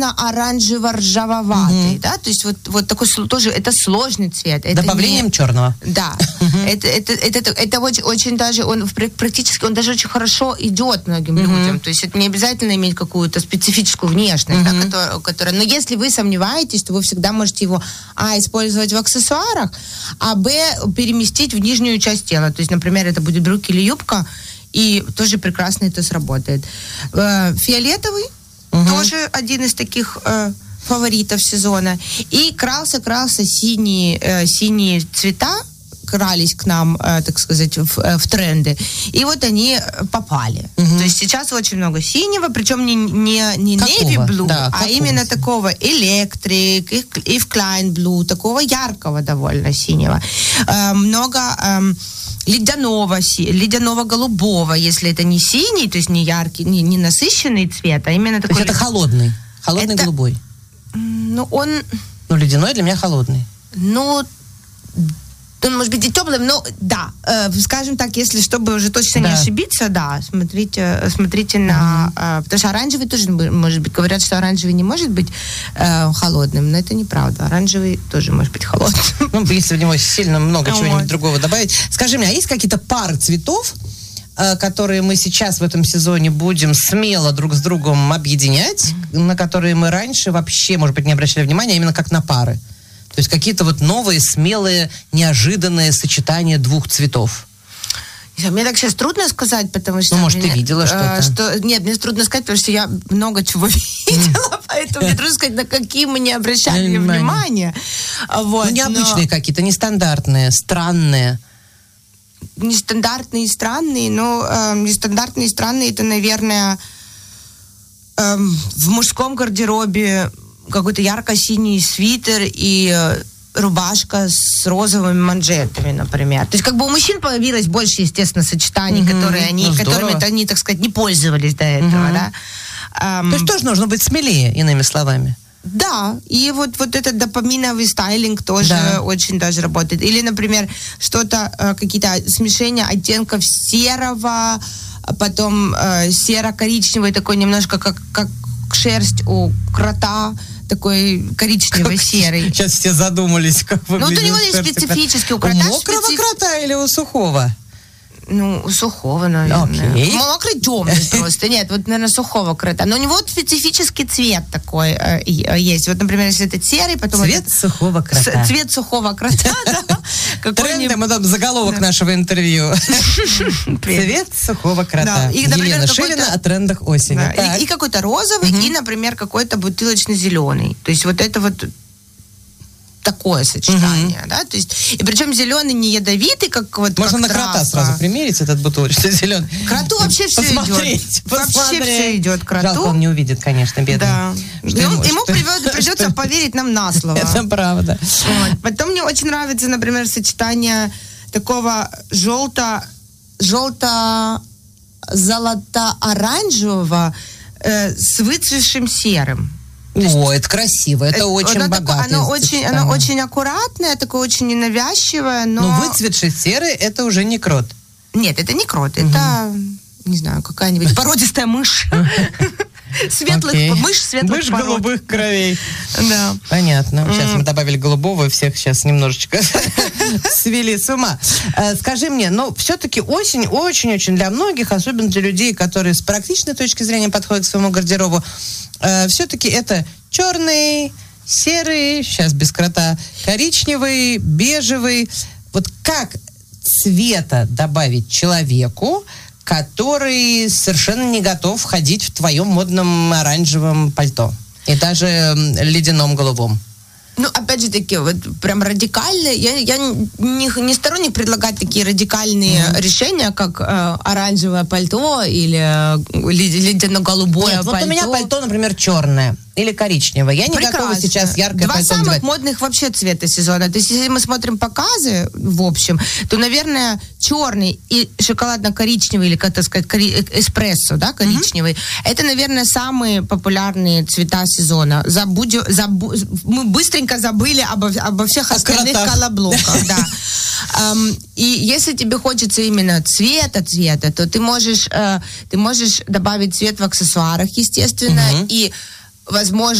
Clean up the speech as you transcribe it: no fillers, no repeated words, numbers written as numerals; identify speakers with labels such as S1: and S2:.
S1: красно-оранжево-ржавоватый, да, то есть вот такой тоже, это сложный цвет.
S2: Добавлением черного.
S1: Да, это очень даже, он практически, он даже очень хорошо идет многим людям, то есть это не обязательно иметь какую-то специфическую внешность, да, которая, но если вы сомневаетесь, то вы всегда можете его, использовать в аксессуарах, а, б, переместить в нижнюю часть тела, то есть, например, это будет брюки или юбка, и тоже прекрасно это сработает. Фиолетовый, тоже один из таких фаворитов сезона. И крался синие цвета, крались к нам, так сказать, в тренды. И вот они попали. То есть сейчас очень много синего, причем не navy blue, а именно такого электрик, Eve Klein blue, такого яркого довольно синего. Много ледяного-голубого, если это не синий, то есть не яркий, не насыщенный цвет, а именно такой...
S2: То есть это холодный голубой? Ледяной для меня холодный.
S1: Он может быть и теплым, но да, скажем так, если чтобы уже точно не ошибиться, смотрите на... Потому что оранжевый тоже может быть, говорят, что оранжевый не может быть холодным, но это неправда. Оранжевый тоже может быть холодным.
S2: Если в него сильно много чего-нибудь другого добавить. Скажи мне, а есть какие-то пары цветов, которые мы сейчас в этом сезоне будем смело друг с другом объединять, на которые мы раньше вообще, может быть, не обращали внимания, именно как на пары? То есть какие-то вот новые, смелые, неожиданные сочетания двух цветов.
S1: Мне так сейчас трудно сказать, потому что...
S2: может, ты видела что-то?
S1: Нет, мне трудно сказать, потому что я много чего видела, поэтому мне трудно сказать, на какие мы не обращали внимания.
S2: Необычные какие-то, нестандартные, странные.
S1: Нестандартные и странные, нестандартные и странные, это, наверное, в мужском гардеробе какой-то ярко-синий свитер и рубашка с розовыми манжетами, например. То есть как бы у мужчин появилось больше, естественно, сочетаний, которыми они, так сказать, не пользовались до этого, да.
S2: То есть тоже нужно быть смелее, иными словами.
S1: Да, и вот этот допаминовый стайлинг тоже очень даже работает. Или, например, какие-то смешения оттенков серого, потом серо-коричневый, такой немножко как шерсть у крота, такой коричнево-серый.
S2: Сейчас все задумались, как выглядит.
S1: У него есть специфический. У крота
S2: мокрого крота или у сухого?
S1: У сухого, наверное.
S2: Окей.
S1: Мокрый темный просто. Нет, наверное, сухого крота. Но у него специфический цвет такой есть. Например, если это серый, потом...
S2: Цвет сухого крота.
S1: Цвет сухого крота, да.
S2: Тренды, мы заголовок нашего интервью. Цвет сухого крота. Елена Шилина о трендах осени.
S1: И какой-то розовый, и, например, какой-то бутылочно-зеленый. То есть это такое сочетание, да, то есть, и причем зеленый не ядовитый, как
S2: можно на крота сразу примерить этот бутылочный зеленый.
S1: Кроту вообще все идет. Вообще все идет кроту.
S2: Жалко, он не увидит, конечно, бедный.
S1: Да. Ему придется поверить нам на слово.
S2: Это правда.
S1: Потом мне очень нравится, например, сочетание такого желто-золото-оранжевого с выцветшим серым.
S2: Это красиво, это очень богато.
S1: Оно очень аккуратное, такое очень ненавязчивое, но...
S2: выцветший серый, это уже не крот.
S1: Нет, это не крот, это, не знаю, какая-нибудь породистая мышь. Мышь светлых пород.
S2: Мышь голубых кровей.
S1: Да.
S2: Понятно. Сейчас мы добавили голубого, и всех сейчас немножечко свели с ума. Скажи мне, все-таки осень очень-очень для многих, особенно для людей, которые с практичной точки зрения подходят к своему гардеробу, все-таки это черный, серый, сейчас без крота, коричневый, бежевый. Вот как цвета добавить человеку, который совершенно не готов ходить в твоем модном оранжевом пальто и даже ледяном голубом?
S1: Опять же таки, прям радикальные. Я не сторонник предлагать такие радикальные решения, как оранжевое пальто или ледяно-голубое пальто.
S2: У меня пальто, например, черное или коричневое. Я не готова сейчас яркое пальто надевать.
S1: 2 самых модных вообще цвета сезона. То есть, если мы смотрим показы, в общем, то, наверное, черный и шоколадно-коричневый, или, как сказать, эспрессо, да, коричневый, это, наверное, самые популярные цвета сезона. Мы быстренько забыли обо всех остальных колоблоках. Да. И если тебе хочется именно цвета, то ты можешь добавить цвет в аксессуарах, естественно, и возможно,